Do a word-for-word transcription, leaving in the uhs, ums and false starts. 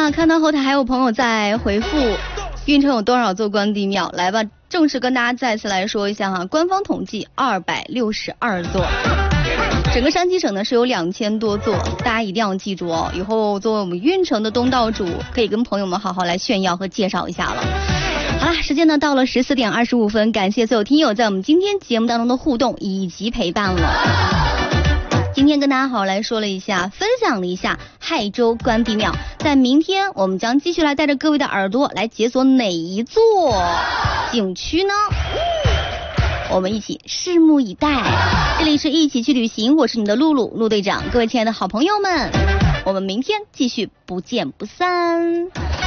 啊，看到后台还有朋友在回复运城有多少座关帝庙，来吧，正式跟大家再次来说一下哈，官方统计二百六十二座。整个山西省呢是有两千多座，大家一定要记住哦。以后作为我们运城的东道主，可以跟朋友们好好来炫耀和介绍一下了。好啦，时间呢到了十四点二十五分，感谢所有听友在我们今天节目当中的互动以及陪伴了。今天跟大家好好来说了一下，分享了一下亥州关帝庙。在明天我们将继续来带着各位的耳朵来解锁哪一座景区呢？我们一起拭目以待。这里是一起去旅行，我是你的露露陆队长，各位亲爱的好朋友们，我们明天继续不见不散。